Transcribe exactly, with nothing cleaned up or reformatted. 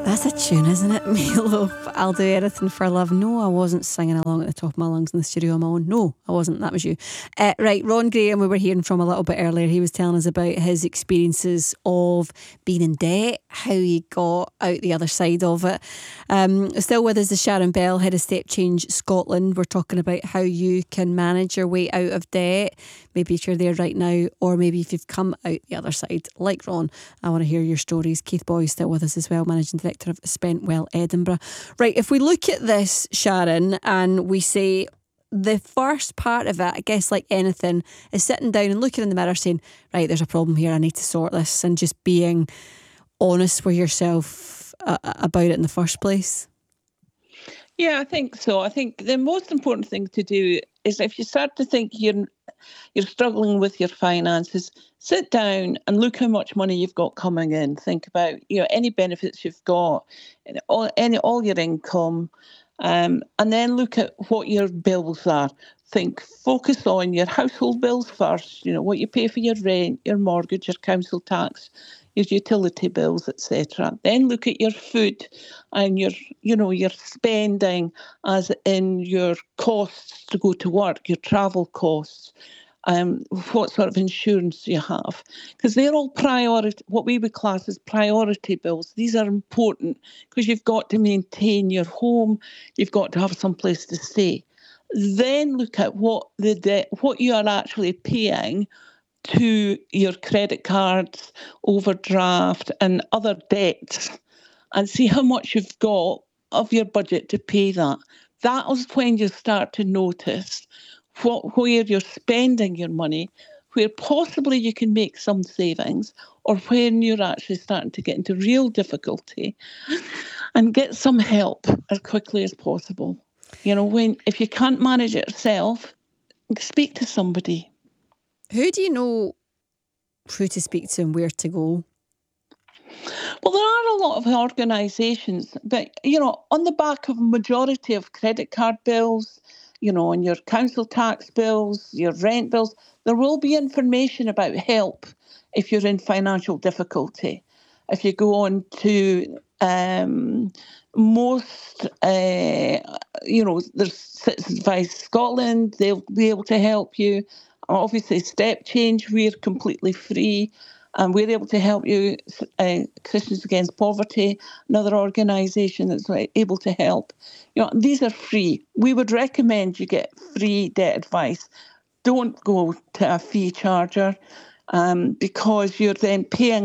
That's a tune, isn't it? Meatloaf, I'll Do Anything for Love. No, I wasn't singing along at the top of my lungs in the studio on my own. No, I wasn't. That was you. Uh, right, Ron Graham, we were hearing from a little bit earlier. He was telling us about his experiences of being in debt, how he got out the other side of it. Um, still with us is Sharon Bell, head of Step Change Scotland. We're talking about how you can manage your way out of debt. Maybe if you're there right now, or maybe if you've come out the other side, like Ron. I want to hear your stories. Keith Boy is still with us as well, Managing Director of Spentwell Edinburgh. Right, if we look at this, Sharon, and we say the first part of it, I guess like anything, is sitting down and looking in the mirror saying, right, there's a problem here, I need to sort this, and just being honest with yourself uh, about it in the first place. Yeah, I think so. I think the most important thing to do is if you start to think you're you're struggling with your finances, sit down and look how much money you've got coming in. Think about, you know, any benefits you've got, all, any all your income, um, and then look at what your bills are. Think, focus on your household bills first. You know, what you pay for your rent, your mortgage, your council tax, your utility bills, et cetera. Then look at your food and your, you know, your spending, as in your costs to go to work, your travel costs, um, what sort of insurance you have, because they're all priority, what we would class as priority bills. These are important because you've got to maintain your home, you've got to have some place to stay. Then look at what the debt, what you are actually paying to your credit cards, overdraft, and other debts, and see how much you've got of your budget to pay that. That is when you start to notice what, where you're spending your money, where possibly you can make some savings, or when you're actually starting to get into real difficulty, and get some help as quickly as possible. You know, when if you can't manage it yourself, speak to somebody. Who do you know who to speak to and where to go? Well, there are a lot of organisations, but, you know, on the back of a majority of credit card bills, you know, on your council tax bills, your rent bills, there will be information about help if you're in financial difficulty. If you go on to um, most, uh, you know, there's Citizens Advice Scotland, they'll be able to help you. Obviously, Step Change, we're completely free. And we're able to help you, uh, Christians Against Poverty, another organisation that's able to help. You know, these are free. We would recommend you get free debt advice. Don't go to a fee charger um, because you're then paying